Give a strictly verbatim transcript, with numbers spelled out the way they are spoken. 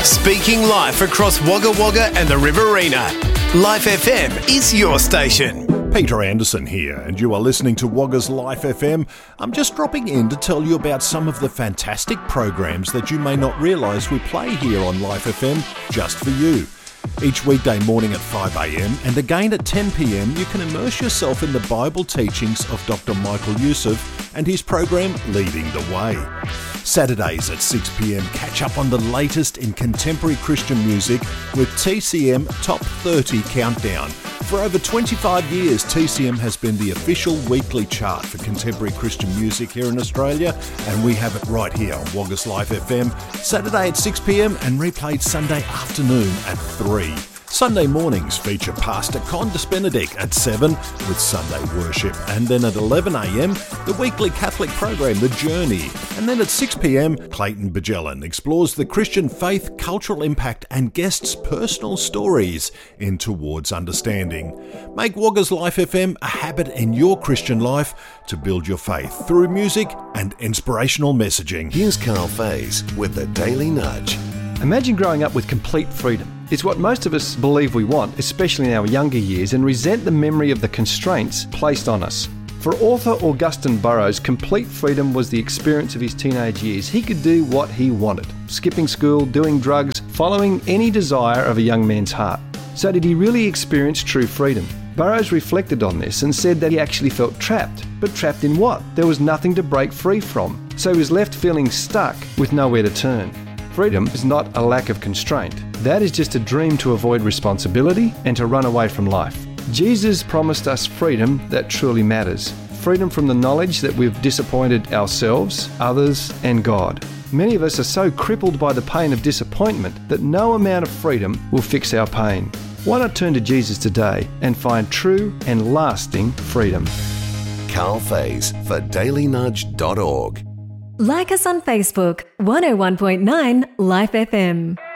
Speaking live across Wagga Wagga and the Riverina. Life F M is your station. Peter Anderson here, and you are listening to Wagga's Life F M. I'm just dropping in to tell you about some of the fantastic programs that you may not realise we play here on Life F M just for you. Each weekday morning at five a m and again at ten p m you can immerse yourself in the Bible teachings of Doctor Michael Youssef and his program Leading the Way. Saturdays at six p m catch up on the latest in contemporary Christian music with T C M Top thirty Countdown. For over twenty-five years, T C M has been the official weekly chart for contemporary Christian music here in Australia, and we have it right here on Wagga's Life F M, Saturday at six p m and replayed Sunday afternoon at three. Sunday mornings feature Pastor Condis Benedict at seven with Sunday worship, and then at eleven a m the weekly Catholic program The Journey, and then at six p m Clayton Bjelland explores the Christian faith, cultural impact and guests' personal stories in Towards Understanding. Make Wagga's Life F M a habit in your Christian life to build your faith through music and inspirational messaging. Here's Carl Faze with the Daily Nudge. Imagine growing up with complete freedom. It's what most of us believe we want, especially in our younger years, and resent the memory of the constraints placed on us. For author Augustine Burroughs, complete freedom was the experience of his teenage years. He could do what he wanted, skipping school, doing drugs, following any desire of a young man's heart. So did he really experience true freedom? Burroughs reflected on this and said that he actually felt trapped. But trapped in what? There was nothing to break free from. So he was left feeling stuck with nowhere to turn. Freedom is not a lack of constraint. That is just a dream to avoid responsibility and to run away from life. Jesus promised us freedom that truly matters. Freedom from the knowledge that we've disappointed ourselves, others, and God. Many of us are so crippled by the pain of disappointment that no amount of freedom will fix our pain. Why not turn to Jesus today and find true and lasting freedom? Carl Faze for daily nudge dot org. Like us on Facebook, one oh one point nine Life F M.